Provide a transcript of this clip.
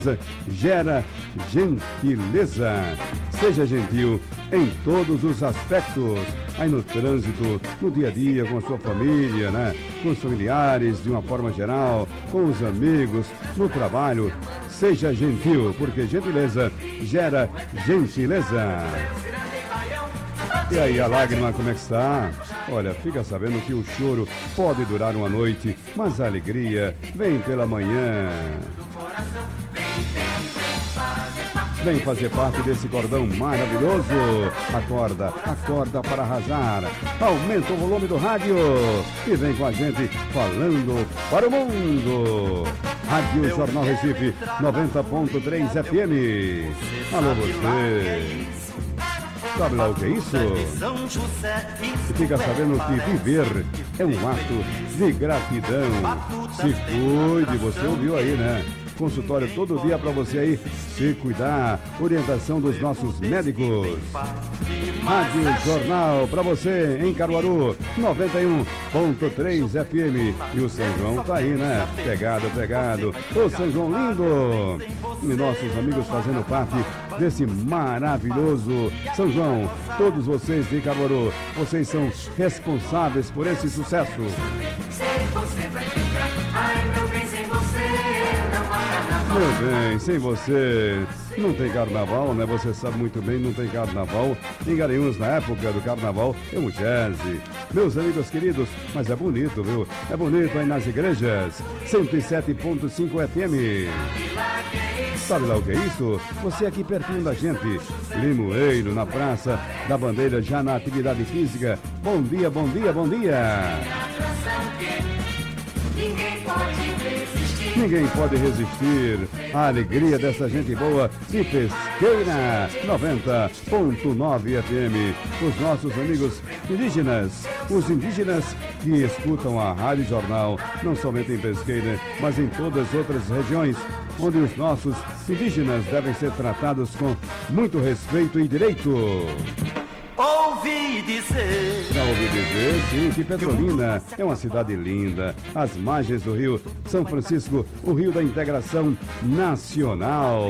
gera gentileza. Seja gentil em todos os aspectos. Aí no trânsito, no dia a dia, com a sua família, né? Com os familiares, de uma forma geral, com os amigos, no trabalho. Seja gentil, porque gentileza gera gentileza. E aí, a lágrima, como é que está? Olha, fica sabendo que o choro pode durar uma noite, mas a alegria vem pela manhã. Vem fazer parte desse cordão maravilhoso. Acorda, acorda para arrasar. Aumenta o volume do rádio e vem com a gente falando para o mundo. Rádio Jornal Recife 90.3 FM. Alô você. Sabe lá o que é isso? E fica sabendo que viver é um ato de gratidão. Se cuide, você ouviu aí, né? Consultório todo dia para você aí se cuidar. Orientação dos nossos médicos. Rádio Jornal para você em Caruaru 91.3 FM. E o São João tá aí, né? Pegado. O São João lindo. E nossos amigos fazendo parte desse maravilhoso São João. Todos vocês de Caruaru, vocês são responsáveis por esse sucesso. Meu bem, sem você não tem carnaval, né? Você sabe muito bem, não tem carnaval. Em Garanhuns, na época do carnaval, é um jazz. Meus amigos queridos, mas é bonito, viu? É bonito aí nas igrejas. 107.5 FM. Sabe lá o que é isso? Você aqui pertinho da gente. Limoeiro, na Praça da Bandeira, já na atividade física. Bom dia, bom dia, bom dia. Ninguém pode resistir à alegria dessa gente boa de Pesqueira 90.9 FM. Os nossos amigos indígenas, os indígenas que escutam a Rádio Jornal, não somente em Pesqueira, mas em todas as outras regiões, onde os nossos indígenas devem ser tratados com muito respeito e direito. Ouvi dizer, sim, que Petrolina é uma cidade linda. As margens do Rio São Francisco, o Rio da Integração Nacional.